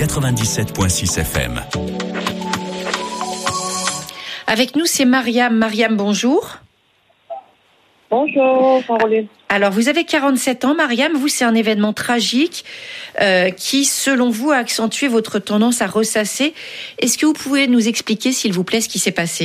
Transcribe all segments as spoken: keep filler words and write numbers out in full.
quatre-vingt-dix-sept virgule six F M. Avec nous, c'est Mariam. Mariam, bonjour. Bonjour, Caroline. Alors, vous avez quarante-sept ans, Mariam. Vous, c'est un événement tragique euh, qui, selon vous, a accentué votre tendance à ressasser. Est-ce que vous pouvez nous expliquer, s'il vous plaît, ce qui s'est passé ?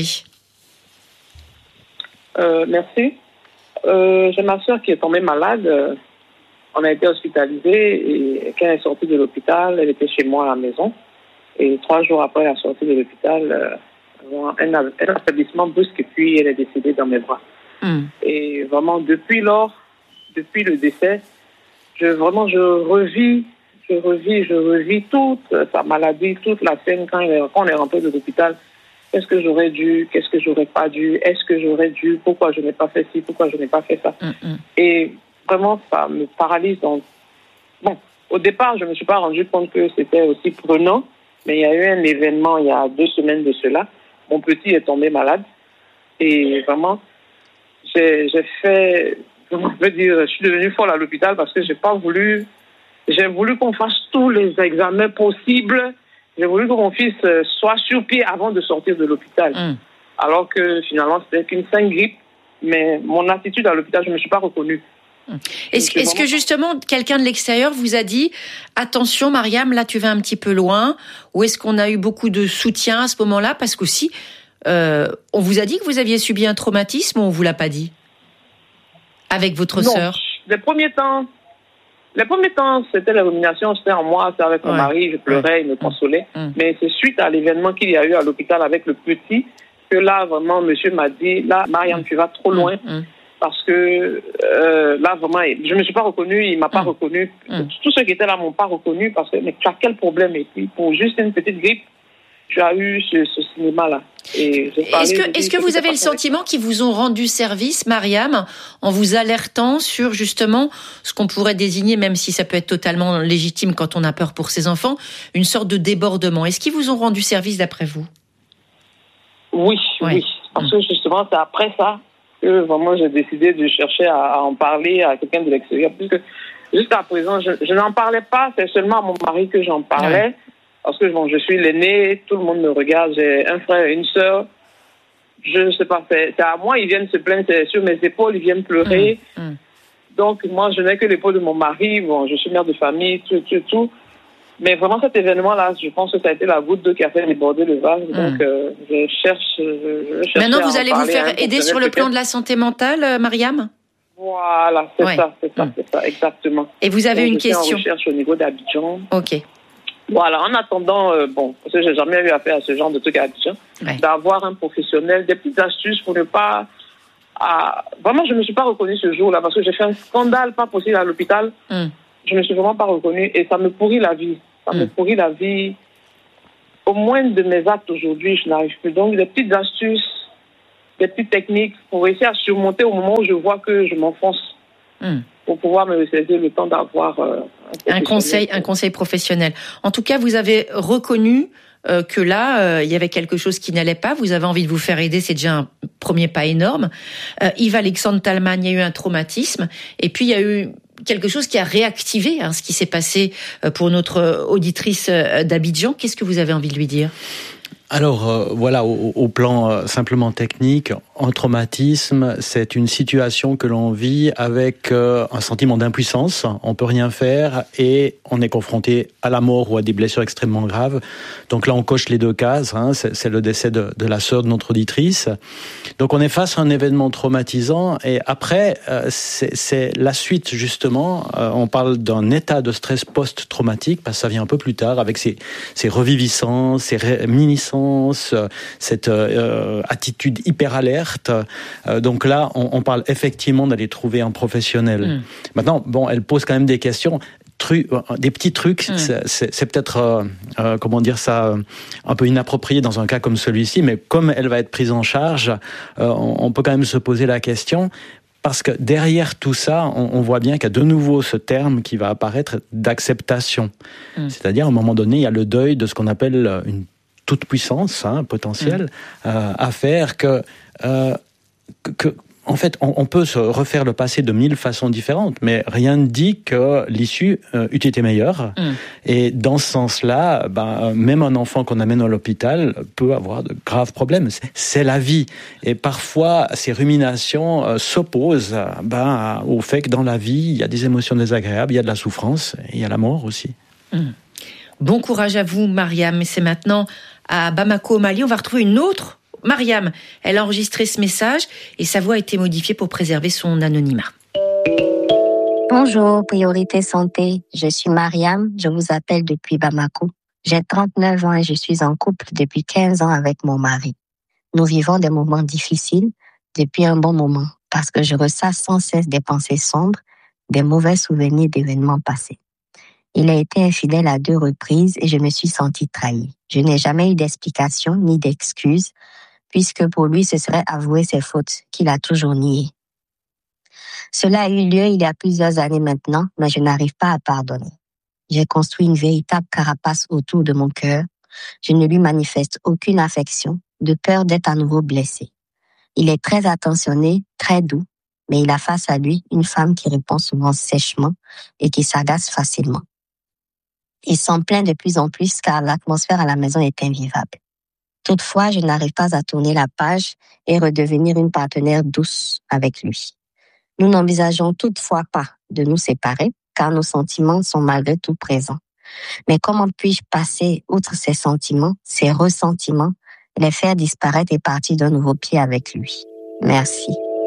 Euh, merci. Euh, j'ai ma soeur qui est tombée malade. On a été hospitalisés et quand elle est sortie de l'hôpital, elle était chez moi à la maison. Et trois jours après la sortie de l'hôpital, euh, un, un affaiblissement brusque et puis elle est décédée dans mes bras. Mm. Et vraiment, depuis lors, depuis le décès, je, vraiment, je revis, je revis, je revis toute sa maladie, toute la scène quand, il est, quand on est rentré de l'hôpital. Qu'est-ce que j'aurais dû, qu'est-ce que j'aurais pas dû, est-ce que j'aurais dû, pourquoi je n'ai pas fait ci, pourquoi je n'ai pas fait ça. Mm-hmm. Et vraiment, ça me paralyse. Donc, bon, au départ, je ne me suis pas rendu compte que c'était aussi prenant, mais il y a eu un événement il y a deux semaines de cela. Mon petit est tombé malade et vraiment, j'ai, j'ai fait, je veux dire, je suis devenue folle à l'hôpital parce que j'ai pas voulu, j'ai voulu qu'on fasse tous les examens possibles. J'ai voulu que mon fils soit sur pied avant de sortir de l'hôpital. Mm. Alors que finalement, c'était qu'une simple grippe. Mais mon attitude à l'hôpital, je ne me suis pas reconnue. Mm. Est-ce, est-ce vraiment... que justement, quelqu'un de l'extérieur vous a dit « Attention, Mariam, là, tu vas un petit peu loin » ou est-ce qu'on a eu beaucoup de soutien à ce moment-là ? Parce qu'aussi, euh, on vous a dit que vous aviez subi un traumatisme ou on ne vous l'a pas dit ? Avec votre non. sœur ? Les premiers temps... Les premiers temps, c'était la rumination, c'était en moi, c'était avec mon ouais. mari, je pleurais, ouais. il me consolait. Mmh. Mais c'est suite à l'événement qu'il y a eu à l'hôpital avec le petit que là, vraiment, monsieur m'a dit, là, Mariam, mmh. tu vas trop loin. Mmh. Parce que euh, là, vraiment, je ne me suis pas reconnue, il ne m'a pas mmh. reconnue. Mmh. Tous ceux qui étaient là ne m'ont pas reconnue parce que, mais tu as quel problème? Et puis, pour juste une petite grippe, tu as eu ce, ce cinéma-là. Et est-ce que, est-ce que vous avez le sentiment qu'ils vous ont rendu service, Mariam, en vous alertant sur justement ce qu'on pourrait désigner, même si ça peut être totalement légitime quand on a peur pour ses enfants, une sorte de débordement. Est-ce qu'ils vous ont rendu service d'après vous ? Oui, ouais. oui. Parce que justement, c'est après ça que vraiment j'ai décidé de chercher à, à en parler à quelqu'un de l'extérieur. Puisque jusqu'à présent, je, je n'en parlais pas, c'est seulement à mon mari que j'en parlais. Ouais. Parce que bon, je suis l'aîné, tout le monde me regarde, j'ai un frère et une sœur. Je ne sais pas, c'est, c'est à moi, ils viennent se plaindre, c'est sur mes épaules, ils viennent pleurer. Mmh, mmh. Donc, moi, je n'ai que l'épaule de mon mari, bon, je suis mère de famille, tout, tout, tout. Mais vraiment, cet événement-là, je pense que ça a été la goutte d'eau qui a fait déborder le vase. Mmh. Donc, euh, je cherche, je, je cherche. Maintenant, vous allez vous faire aider sur le plan de la santé mentale, Mariam ? Voilà, c'est ouais. ça, c'est ça, mmh. c'est ça, exactement. Et vous avez Donc, une je question ? suis en recherche au niveau d'Abidjan. Ok. Voilà, en attendant, euh, bon, parce que j'ai jamais eu affaire à ce genre de trucs à Abidjan, ouais. d'avoir un professionnel, des petites astuces pour ne pas... À... Vraiment, je ne me suis pas reconnue ce jour-là parce que j'ai fait un scandale pas possible à l'hôpital. Mm. Je ne me suis vraiment pas reconnue et ça me pourrit la vie. Ça mm. me pourrit la vie. Au moins de mes actes aujourd'hui, je n'arrive plus. Donc, des petites astuces, des petites techniques pour essayer à surmonter au moment où je vois que je m'enfonce. Mm. Pour pouvoir me laisser le temps d'avoir euh, un, un conseil, un conseil professionnel. En tout cas, vous avez reconnu euh, que là, euh, il y avait quelque chose qui n'allait pas. Vous avez envie de vous faire aider, c'est déjà un premier pas énorme. Euh, Yves Alexandre Talman, il y a eu un traumatisme, et puis il y a eu quelque chose qui a réactivé hein, ce qui s'est passé pour notre auditrice d'Abidjan. Qu'est-ce que vous avez envie de lui dire ? Alors euh, voilà, au, au plan euh, simplement technique, un traumatisme, c'est une situation que l'on vit avec euh, un sentiment d'impuissance. On peut rien faire et on est confronté à la mort ou à des blessures extrêmement graves. Donc là, on coche les deux cases. Hein, c'est, c'est le décès de, de la sœur de notre auditrice. Donc on est face à un événement traumatisant et après, euh, c'est, c'est la suite justement. Euh, on parle d'un état de stress post-traumatique parce que ça vient un peu plus tard avec ces, ces reviviscences, ces réminiscences, cette euh, attitude hyper alerte. Euh, donc là, on, on parle effectivement d'aller trouver un professionnel. Mmh. Maintenant, bon, elle pose quand même des questions. Tru- des petits trucs, mmh. c'est, c'est, c'est peut-être, euh, euh, comment dire ça, un peu inapproprié dans un cas comme celui-ci, mais comme elle va être prise en charge, euh, on, on peut quand même se poser la question. Parce que derrière tout ça, on, on voit bien qu'il y a de nouveau ce terme qui va apparaître d'acceptation. Mmh. C'est-à-dire, à un moment donné, il y a le deuil de ce qu'on appelle une toute puissance hein, potentielle mmh. euh, à faire que, euh, que En fait, on, on peut se refaire le passé de mille façons différentes, mais rien ne dit que l'issue euh, eût été meilleure. Mmh. Et dans ce sens-là, ben, même un enfant qu'on amène à l'hôpital peut avoir de graves problèmes. C'est, c'est la vie. Et parfois, ces ruminations euh, s'opposent ben, au fait que dans la vie, il y a des émotions désagréables, il y a de la souffrance, et il y a la mort aussi. Mmh. Bon courage à vous, Mariam. Et c'est maintenant à Bamako, au Mali. On va retrouver une autre Mariam, elle a enregistré ce message et sa voix a été modifiée pour préserver son anonymat. Bonjour, Priorité Santé. Je suis Mariam, je vous appelle depuis Bamako. J'ai trente-neuf ans et je suis en couple depuis quinze ans avec mon mari. Nous vivons des moments difficiles depuis un bon moment parce que je ressasse sans cesse des pensées sombres, des mauvais souvenirs d'événements passés. Il a été infidèle à deux reprises et je me suis sentie trahie. Je n'ai jamais eu d'explication ni d'excuses, puisque pour lui, ce serait avouer ses fautes qu'il a toujours niées. Cela a eu lieu il y a plusieurs années maintenant, mais je n'arrive pas à pardonner. J'ai construit une véritable carapace autour de mon cœur. Je ne lui manifeste aucune affection, de peur d'être à nouveau blessé. Il est très attentionné, très doux, mais il a face à lui une femme qui répond souvent sèchement et qui s'agace facilement. Il s'en plaint de plus en plus car l'atmosphère à la maison est invivable. Toutefois, je n'arrive pas à tourner la page et redevenir une partenaire douce avec lui. Nous n'envisageons toutefois pas de nous séparer, car nos sentiments sont malgré tout présents. Mais comment puis-je passer outre ces sentiments, ces ressentiments, les faire disparaître et partir d'un nouveau pied avec lui? Merci.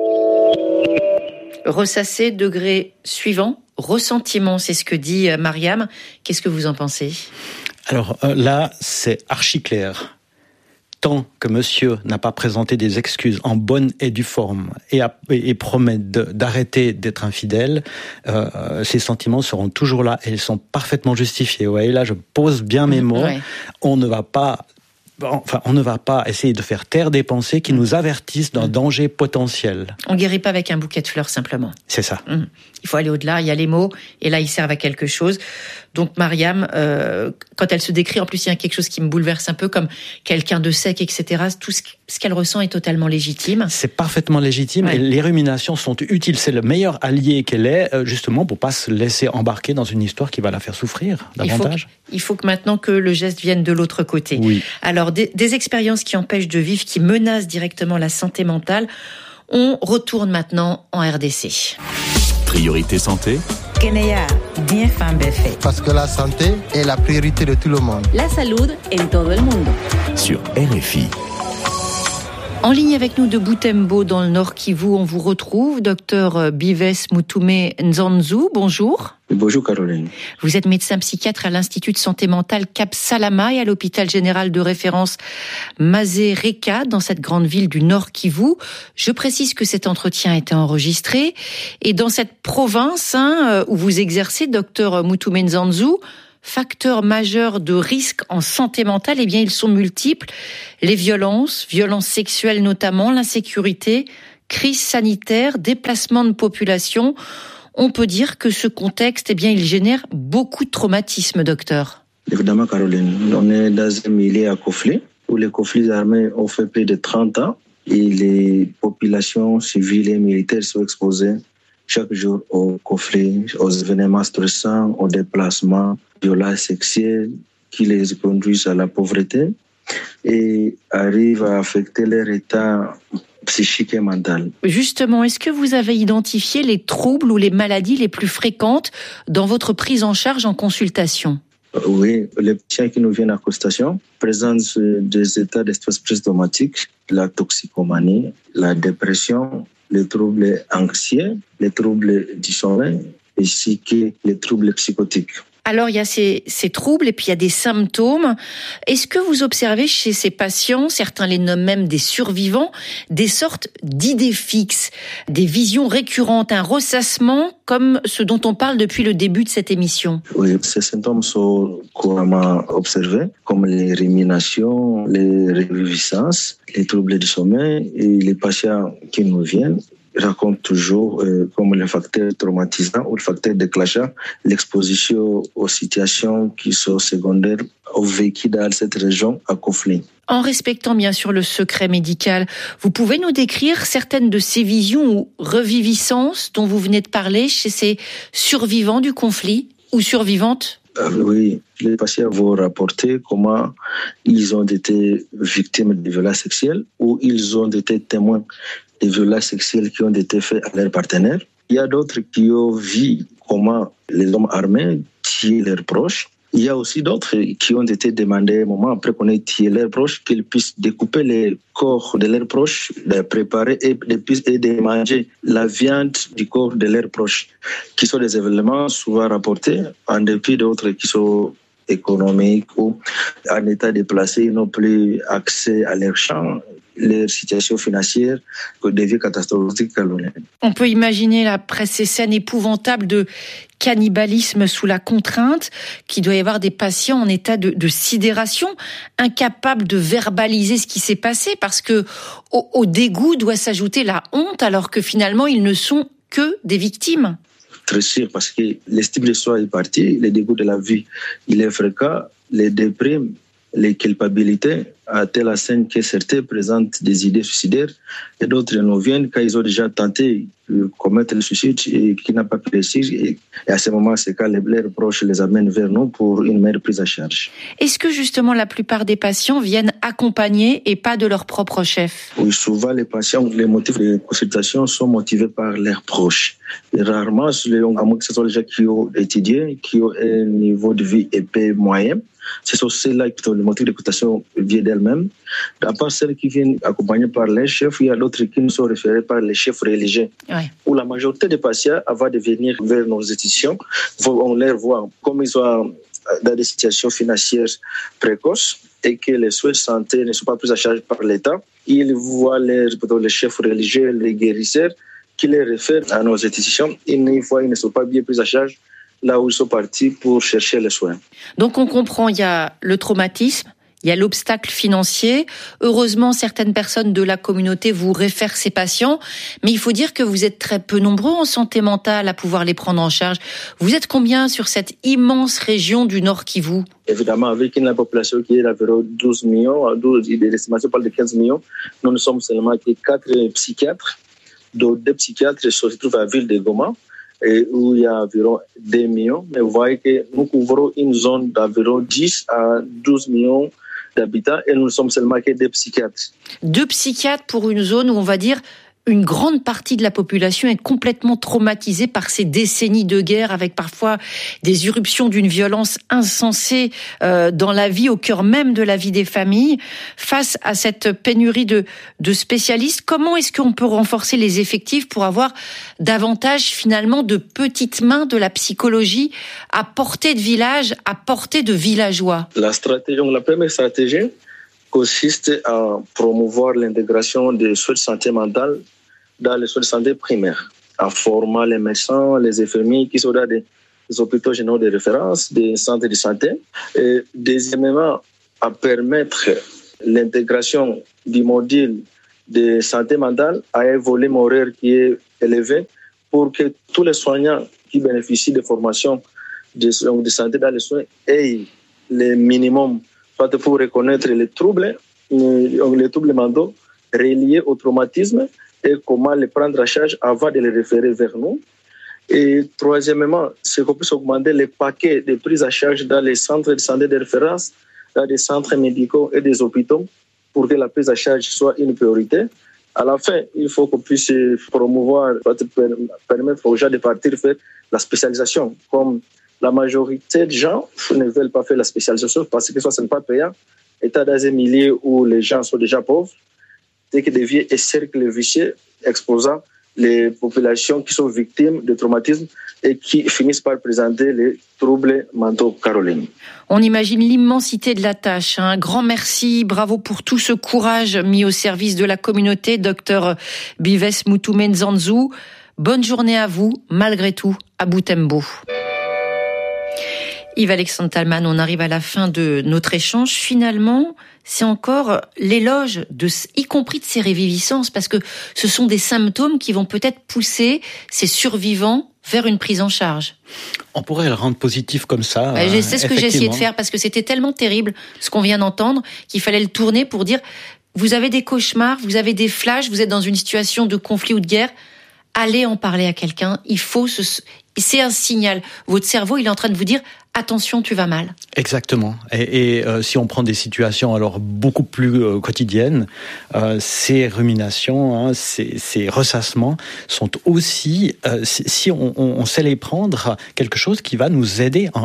Ressasser, degré suivant, ressentiment, c'est ce que dit Mariam. Qu'est-ce que vous en pensez? Alors euh, là, c'est archi clair. Tant que monsieur n'a pas présenté des excuses en bonne et due forme et, a, et, et promet de, d'arrêter d'être infidèle, euh, ses sentiments seront toujours là et ils sont parfaitement justifiés. Ouais, et là, je pose bien mes mots. Ouais. On ne va pas... Enfin, on ne va pas essayer de faire taire des pensées qui nous avertissent d'un danger potentiel. On guérit pas avec un bouquet de fleurs simplement. C'est ça. Mmh. Il faut aller au-delà, il y a les mots, et là ils servent à quelque chose. Donc Mariam, euh, quand elle se décrit, en plus il y a quelque chose qui me bouleverse un peu, comme quelqu'un de sec, et cetera. Tout ce qu'elle ressent est totalement légitime. C'est parfaitement légitime, ouais. Et les ruminations sont utiles. C'est le meilleur allié qu'elle est, justement pour pas se laisser embarquer dans une histoire qui va la faire souffrir davantage. Il faut que, il faut que maintenant que le geste vienne de l'autre côté. Oui. Alors des, des expériences qui empêchent de vivre, qui menacent directement la santé mentale. On retourne maintenant en R D C. Priorité santé. Kenya, bien fan befe. Parce que la santé est la priorité de tout le monde. La salud en todo el mundo. Sur R F I. En ligne avec nous de Butembo, dans le Nord Kivu, on vous retrouve, docteur Bives Mutume Nzanzu. Bonjour. Bonjour Caroline. Vous êtes médecin psychiatre à l'Institut de santé mentale Cap Salama et à l'hôpital général de référence Mazereka, dans cette grande ville du Nord Kivu. Je précise que cet entretien a été enregistré. Et dans cette province hein, où vous exercez, docteur Mutume Nzanzu, facteurs majeurs de risque en santé mentale, eh bien, ils sont multiples. Les violences, violences sexuelles notamment, l'insécurité, crise sanitaire, déplacement de population. On peut dire que ce contexte, eh bien, il génère beaucoup de traumatismes, docteur. Évidemment, Caroline, on est dans un milieu à conflit, où les conflits armés ont fait plus de trente ans et les populations civiles et militaires sont exposées chaque jour aux conflits, aux événements stressants, aux déplacements, violences sexuelles qui les conduisent à la pauvreté et arrivent à affecter leur état psychique et mental. Justement, est-ce que vous avez identifié les troubles ou les maladies les plus fréquentes dans votre prise en charge en consultation ? Oui, les patients qui nous viennent en consultation présentent des états de stress post-traumatique, la toxicomanie, la dépression, les troubles anxieux, les troubles du sommeil, ainsi que les troubles psychotiques. Alors, il y a ces, ces troubles et puis il y a des symptômes. Est-ce que vous observez chez ces patients, certains les nomment même des survivants, des sortes d'idées fixes, des visions récurrentes, un ressassement comme ce dont on parle depuis le début de cette émission? Oui, ces symptômes sont couramment observés, comme les ruminations, les réviviscences, les troubles du sommeil, et les patients qui nous viennent racontent toujours euh, comme le facteur traumatisant ou le facteur déclenchant l'exposition aux situations qui sont secondaires ont vécu dans cette région à Kofli. En respectant bien sûr le secret médical, vous pouvez nous décrire certaines de ces visions ou reviviscences dont vous venez de parler chez ces survivants du conflit ou survivantes ? Euh, oui, les patients vont rapporter comment ils ont été victimes de violences sexuelles ou ils ont été témoins de violences sexuelles qui ont été faites à leurs partenaires. Il y a d'autres qui ont vu comment les hommes armés tuent leurs proches. Il y a aussi d'autres qui ont été demandés, un moment après qu'on ait tué leurs proches, qu'ils puissent découper les corps de leurs proches, de préparer et de, et de manger la viande du corps de leurs proches, qui sont des événements souvent rapportés, en dépit d'autres qui sont économiques ou en état déplacé, ils n'ont plus accès à leurs champs, leur situation financière que devient catastrophique. On peut imaginer la presse ces scènes épouvantables de cannibalisme sous la contrainte, qu'il doit y avoir des patients en état de, de sidération, incapables de verbaliser ce qui s'est passé, parce que au, au dégoût doit s'ajouter la honte, alors que finalement ils ne sont que des victimes. Très sûr, parce que l'estime de soi est partie, le dégoût de la vie, il est fréquent, les déprimes, les culpabilités, à telle enseigne que certains présentent des idées suicidaires et d'autres nous viennent quand ils ont déjà tenté de commettre le suicide et qui n'ont pas pu réussir. Et à ce moment, c'est quand les leurs proches les amènent vers nous pour une meilleure prise en charge. Est-ce que justement la plupart des patients viennent accompagnés et pas de leur propre chef ? Oui, souvent les patients, les motifs de consultation sont motivés par leurs proches. Et rarement, à moins que ce soit les gens qui ont étudié, qui ont un niveau de vie épais moyen, ce sont ceux-là qui ont le motif de consultation vient d'elles-mêmes. À part celles qui viennent accompagnées par les chefs, il y a d'autres qui nous sont référés par les chefs religieux. Ouais. Où la majorité des patients, avant de venir vers nos institutions, on les voit comme ils sont dans des situations financières précoces et que les soins de santé ne sont pas pris en charge par l'État. Ils voient les, les chefs religieux, les guérisseurs, qui les réfèrent à nos institutions. Et une fois, ils ne sont pas bien pris en charge là où ils sont partis pour chercher les soins. Donc on comprend, il y a le traumatisme, il y a l'obstacle financier. Heureusement, certaines personnes de la communauté vous réfèrent ces patients, mais il faut dire que vous êtes très peu nombreux en santé mentale à pouvoir les prendre en charge. Vous êtes combien sur cette immense région du Nord Kivu ? Évidemment, avec une population qui est d'environ douze millions, douze, l'estimation parle de quinze millions, nous ne sommes seulement que quatre psychiatres, dont deux psychiatres se trouvent à la ville de Goma, et où il y a environ deux millions. Mais vous voyez que nous couvrons une zone d'environ dix à douze millions d'habitants et nous ne sommes seulement que des psychiatres. Deux psychiatres pour une zone où on va dire une grande partie de la population est complètement traumatisée par ces décennies de guerre, avec parfois des irruptions d'une violence insensée euh, dans la vie, au cœur même de la vie des familles. Face à cette pénurie de, de spécialistes, comment est-ce qu'on peut renforcer les effectifs pour avoir davantage finalement de petites mains de la psychologie à portée de village, à portée de villageois ? La stratégie, la première stratégie consiste à promouvoir l'intégration des soins de santé mentale dans les soins de santé primaires, en formant les médecins, les infirmiers qui sont dans des, des hôpitaux généraux de référence, des centres de santé. Et deuxièmement, à permettre l'intégration du module de santé mentale à un volume horaire qui est élevé pour que tous les soignants qui bénéficient de formations de, de santé dans les soins aient le minimum pour reconnaître les troubles, les troubles mentaux reliés au traumatisme et comment les prendre en charge avant de les référer vers nous. Et troisièmement, c'est qu'on puisse augmenter les paquets de prise en charge dans les centres de santé de référence, dans des centres médicaux et des hôpitaux pour que la prise en charge soit une priorité. À la fin, il faut qu'on puisse promouvoir, permettre aux gens de partir faire la spécialisation. Comme la majorité des gens ne veulent pas faire la spécialisation parce que soit ce n'est pas payant, étant dans un milieu où les gens sont déjà pauvres, c'est que devient un cercle vicieux exposant les populations qui sont victimes de traumatisme et qui finissent par présenter les troubles mentaux. Caroline. On imagine l'immensité de la tâche. Un grand merci, bravo pour tout ce courage mis au service de la communauté, docteur Bives Mutume Nzanzu. Bonne journée à vous, malgré tout, à Butembo. Yves-Alexandre Talman, on arrive à la fin de notre échange. Finalement, c'est encore l'éloge, de, y compris de ces réviviscences, parce que ce sont des symptômes qui vont peut-être pousser ces survivants vers une prise en charge. On pourrait le rendre positif comme ça. Bah, euh, c'est ce que j'ai essayé de faire parce que c'était tellement terrible ce qu'on vient d'entendre qu'il fallait le tourner pour dire vous avez des cauchemars, vous avez des flashs, vous êtes dans une situation de conflit ou de guerre, allez en parler à quelqu'un. Il faut se, c'est un signal. Votre cerveau, il est en train de vous dire attention, tu vas mal. Exactement. Et, et euh, si on prend des situations alors beaucoup plus euh, quotidiennes, euh, ces ruminations, hein, ces, ces ressassements sont aussi, euh, si, si on, on, on sait les prendre, quelque chose qui va nous aider en